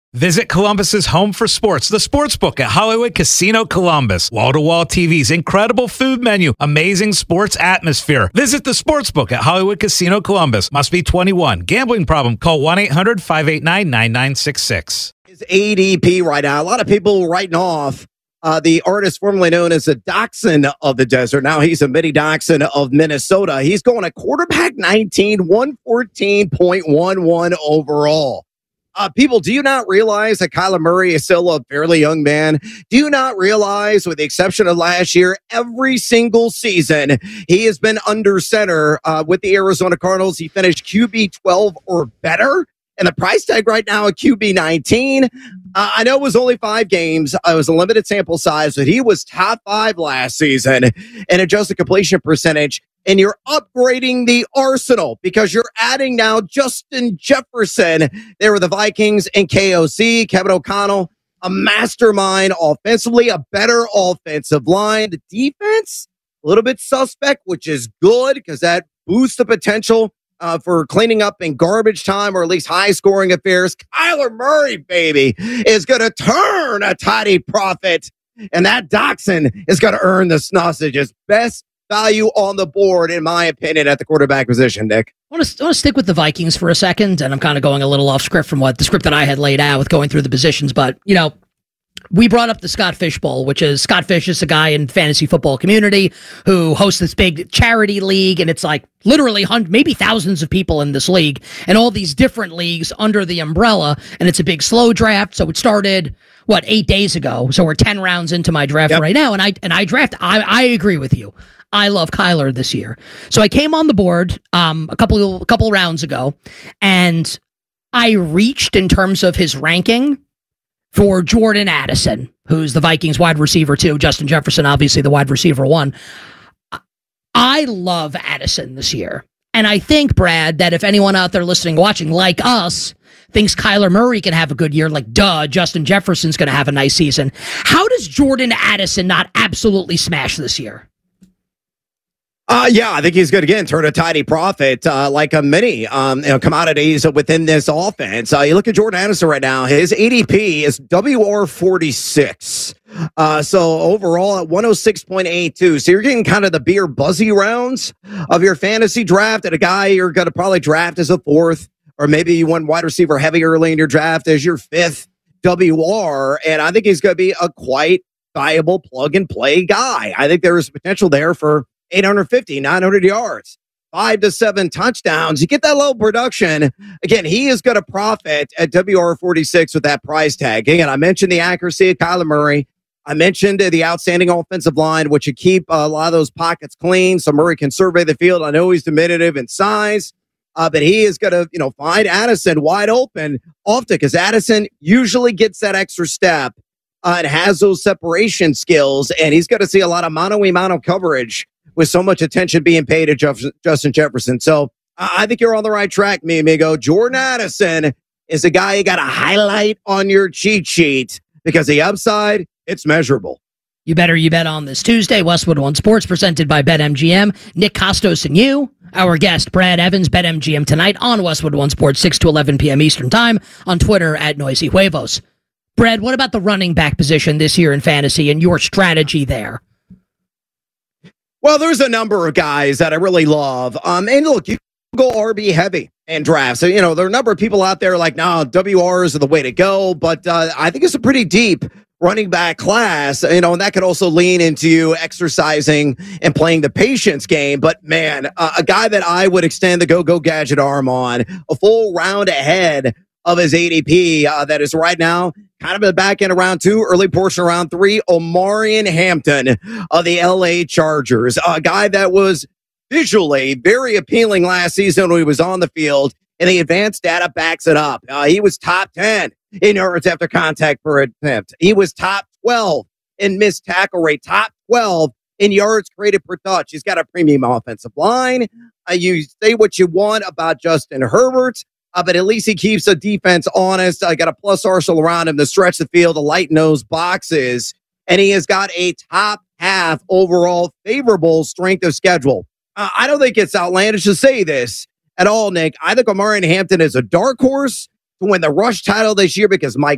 Visit Columbus's home for sports, the Sportsbook at Hollywood Casino Columbus. Wall-to-wall TVs, incredible food menu, amazing sports atmosphere. Visit the Sportsbook at Hollywood Casino Columbus. Must be 21. Gambling problem? Call 1-800-589-9966. Is ADP right now. A lot of people writing off the artist formerly known as the Dachshund of the Desert. Now he's a mini Dachshund of Minnesota. He's going a quarterback 19, 114.11 overall. People, do you not realize that Kyler Murray is still a fairly young man? Do you not realize, with the exception of last year, every single season, he has been under center with the Arizona Cardinals. He finished QB 12 or better. And the price tag right now at QB 19. I know it was only 5 games. It was a limited sample size, but he was top 5 last season in adjusted completion percentage. And you're upgrading the arsenal because you're adding now Justin Jefferson. They were the Vikings and KOC, Kevin O'Connell, a mastermind offensively, a better offensive line. The defense, a little bit suspect, which is good because that boosts the potential for cleaning up in garbage time or at least high-scoring affairs. Kyler Murray, baby, is going to turn a tidy profit, and that Dachshund is going to earn the sausages. Best value on the board, in my opinion, at the quarterback position, Nick. I want to stick with the Vikings for a second, and I'm kind of going a little off script from what the script that I had laid out with going through the positions, but, you know, we brought up the Scott Fish Bowl, which is Scott Fish is a guy in fantasy football community who hosts this big charity league, and it's like literally maybe thousands of people in this league and all these different leagues under the umbrella, and it's a big slow draft. So it started 8 days ago. So we're 10 rounds into my draft right now, and I draft. I agree with you. I love Kyler this year. So I came on the board a couple rounds ago, and I reached in terms of his ranking for Jordan Addison, who's the Vikings wide receiver 2, Justin Jefferson, obviously the wide receiver 1. I love Addison this year. And I think, Brad, that if anyone out there listening, watching, like us, thinks Kyler Murray can have a good year, like, Justin Jefferson's going to have a nice season. How does Jordan Addison not absolutely smash this year? I think he's good again. Turn a tidy profit, like a many commodities within this offense. You look at Jordan Addison right now. His ADP is WR46. So overall at 106.82. So you're getting kind of the beer buzzy rounds of your fantasy draft, and a guy you're going to probably draft as a 4th, or maybe you went wide receiver heavy early in your draft as your 5th WR. And I think he's going to be a quite viable plug and play guy. I think there is potential there for 850, 900 yards, 5 to 7 touchdowns. You get that low production. Again, he is going to profit at WR46 with that price tag. Again, I mentioned the accuracy of Kyler Murray. I mentioned the outstanding offensive line, which should keep a lot of those pockets clean so Murray can survey the field. I know he's diminutive in size, but he is going to, find Addison wide open often because Addison usually gets that extra step and has those separation skills, and he's going to see a lot of mano-a-mano coverage with so much attention being paid to Justin Jefferson. So I think you're on the right track, mi amigo. Jordan Addison is a guy you got to highlight on your cheat sheet because the upside, it's measurable. You bet on this Tuesday. Westwood One Sports presented by BetMGM. Nick Costos and you, our guest, Brad Evans, BetMGM tonight on Westwood One Sports, 6 to 11 p.m. Eastern Time, on Twitter at Noisy Huevos. Brad, what about the running back position this year in fantasy and your strategy there? Well, there's a number of guys that I really love. And look, you go RB heavy and draft. So, there are a number of people out there like, no, WRs are the way to go. But I think it's a pretty deep running back class, and that could also lean into you exercising and playing the patience game. But man, a guy that I would extend the go gadget arm on a full round ahead of his ADP that is right now kind of in the back end of round 2, early portion of round 3, Omarion Hampton of the LA Chargers, a guy that was visually very appealing last season when he was on the field, and the advanced data backs it up. He was top 10 in yards after contact per attempt. He was top 12 in missed tackle rate, top 12 in yards created per touch. He's got a premium offensive line. You say what you want about Justin Herbert, but at least he keeps the defense honest. I got a plus arsenal around him to stretch the field, to lighten those boxes. And he has got a top half overall favorable strength of schedule. I don't think it's outlandish to say this at all, Nick. I think Omarion Hampton is a dark horse to win the rush title this year because my